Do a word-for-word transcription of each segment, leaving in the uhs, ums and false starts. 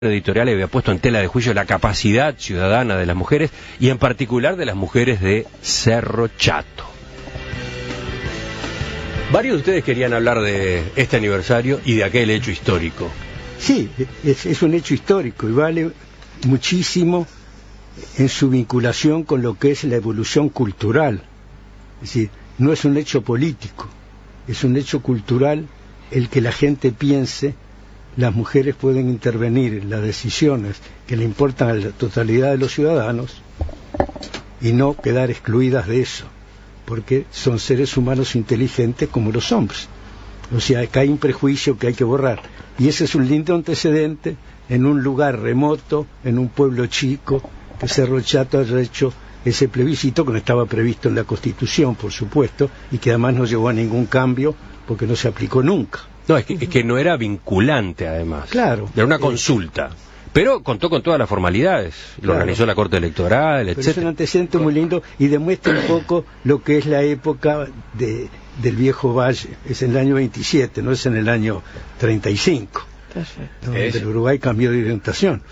editorial había puesto en tela de juicio la capacidad ciudadana de las mujeres y en particular de las mujeres de Cerro Chato. Varios de ustedes querían hablar de este aniversario y de aquel hecho histórico. Sí, es, es un hecho histórico y vale muchísimo en su vinculación con lo que es la evolución cultural. Es decir, no es un hecho político, es un hecho cultural el que la gente piense las mujeres pueden intervenir en las decisiones que le importan a la totalidad de los ciudadanos y no quedar excluidas de eso, porque son seres humanos inteligentes como los hombres. O sea, acá hay un prejuicio que hay que borrar. Y ese es un lindo antecedente en un lugar remoto, en un pueblo chico, que Cerro Chato haya hecho ese plebiscito que no estaba previsto en la Constitución, por supuesto, y que además no llevó a ningún cambio porque no se aplicó nunca. No, es que, es que no era vinculante, además. Claro. Era una consulta. Pero contó con todas las formalidades. Lo Claro. organizó la Corte Electoral, Pero etcétera. es un antecedente muy lindo y demuestra un poco lo que es la época de, del Viejo Valle. Es en el año veintisiete, no es en el año treinta y cinco. Perfecto. Donde Es... el Uruguay cambió de orientación.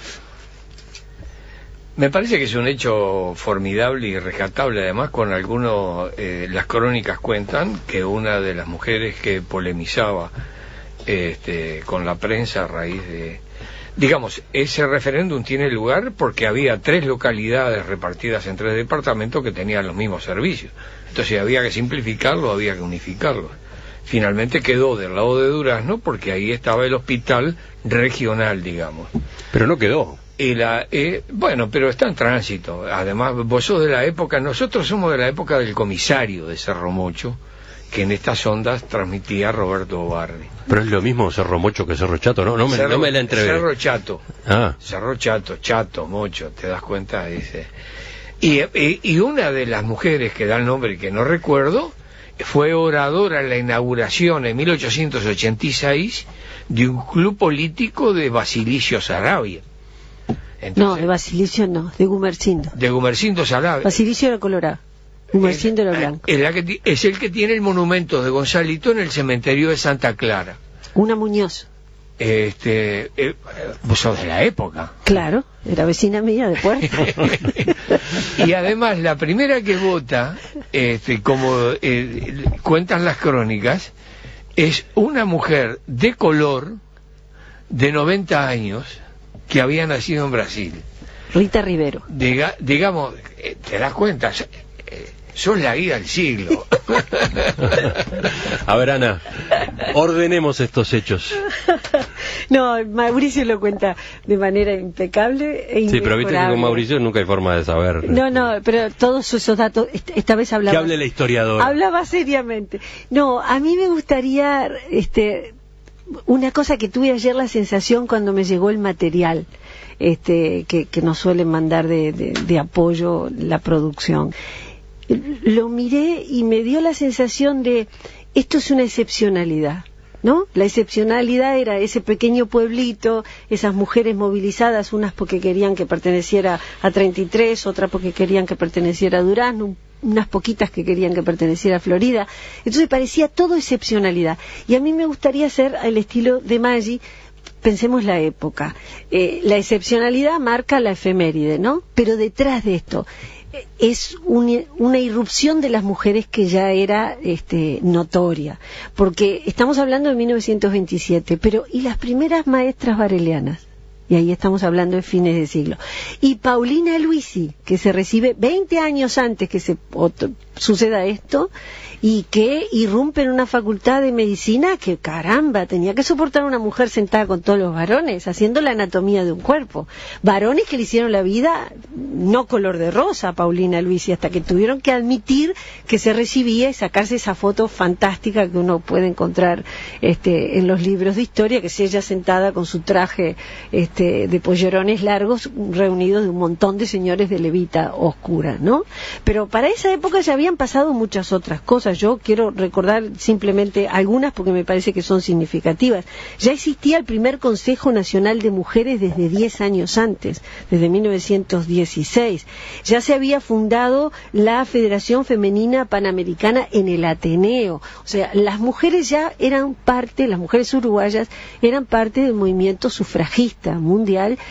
Me parece que es un hecho formidable y rescatable, además con algunos, eh, las crónicas cuentan que una de las mujeres que polemizaba este, con la prensa a raíz de... Digamos, ese referéndum tiene lugar porque había tres localidades repartidas en tres departamentos que tenían los mismos servicios. Entonces había que simplificarlo, había que unificarlo. Finalmente quedó del lado de Durazno porque ahí estaba el hospital regional, digamos. Pero no quedó. Y la, eh, bueno, pero está en tránsito. Además, vos sos de la época, nosotros somos de la época del comisario de Cerro Mocho, que en estas ondas transmitía Roberto Barri. Pero es lo mismo Cerro Mocho que Cerro Chato, ¿no? No me, Cerro, no me la entrevé. Cerro Chato. Ah. Cerro Chato, Chato, Mocho, ¿te das cuenta? Dice. Y, y, y una de las mujeres que da el nombre que no recuerdo, fue oradora en la inauguración en mil ochocientos ochenta y seis de un club político de Basilicio Saravia. Entonces, no, de Basilicio no, de Gumersindo. De Gumersindo Saravia. Basilicio era colorado, Gumersindo era blanco. Es, la que, es el que tiene el monumento de Gonzalito en el cementerio de Santa Clara. Una Muñoz. Este, eh, vos sos de la época. Claro, era vecina mía de Puerto. Y además la primera que vota, este, como eh, cuentan las crónicas, es una mujer de color de noventa años que había nacido en Brasil. Rita Rivero. Diga, digamos, eh, te das cuenta, eh, sos la guía del siglo. A ver, Ana, ordenemos estos hechos. No, Mauricio lo cuenta de manera impecable e Sí, pero viste que con Mauricio nunca hay forma de saber. No, no, pero todos esos datos, esta vez hablaba... Que hable la historiadora. Hablaba seriamente. No, a mí me gustaría... este una cosa que tuve ayer la sensación cuando me llegó el material este que, que nos suelen mandar de, de, de apoyo la producción, lo miré y me dio la sensación de esto es una excepcionalidad, ¿no? La excepcionalidad era ese pequeño pueblito, esas mujeres movilizadas, unas porque querían que perteneciera a treinta y tres, otras porque querían que perteneciera a Durazno, unas poquitas que querían que perteneciera a Florida. Entonces parecía todo excepcionalidad. Y a mí me gustaría hacer el estilo de Maggi. Pensemos la época. Eh, la excepcionalidad marca la efeméride, ¿no? Pero detrás de esto eh, es un, una irrupción de las mujeres que ya era este, notoria. Porque estamos hablando de mil novecientos veintisiete, pero ¿y las primeras maestras barelianas? Y ahí estamos hablando de fines de siglo. Y Paulina Luisi, que se recibe veinte años antes que se otro, suceda esto, y que irrumpe en una facultad de medicina que, caramba, tenía que soportar una mujer sentada con todos los varones, haciendo la anatomía de un cuerpo. Varones que le hicieron la vida no color de rosa a Paulina Luisi, hasta que tuvieron que admitir que se recibía y sacarse esa foto fantástica que uno puede encontrar este, en los libros de historia, que es ella sentada con su traje este, de pollerones largos, reunidos de un montón de señores de levita oscura, ¿no? Pero para esa época ya habían pasado muchas otras cosas. Yo quiero recordar simplemente algunas porque me parece que son significativas. Ya existía el primer Consejo Nacional de Mujeres desde diez años antes, desde mil novecientos dieciséis. Ya se había fundado la Federación Femenina Panamericana en el Ateneo. O sea, las mujeres ya eran parte, las mujeres uruguayas eran parte del movimiento sufragista, mundial